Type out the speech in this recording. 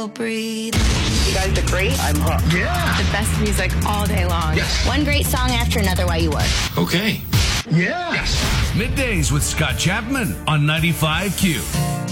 Breathe. You guys are great. I'm hooked. Yeah. The best music all day long. Yes. One great song after another while you work. Okay. Yeah. Middays with Scott Chapman on 95Q.